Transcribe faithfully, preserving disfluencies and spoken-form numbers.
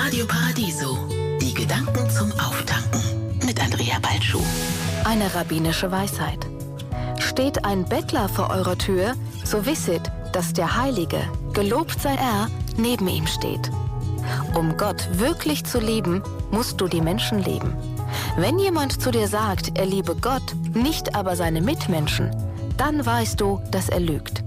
Radio Paradiso. Die Gedanken zum Auftanken mit Andrea Balschuh. Eine rabbinische Weisheit. Steht ein Bettler vor eurer Tür, so wisset, dass der Heilige, gelobt sei er, neben ihm steht. Um Gott wirklich zu lieben, musst du die Menschen lieben. Wenn jemand zu dir sagt, er liebe Gott, nicht aber seine Mitmenschen, dann weißt du, dass er lügt.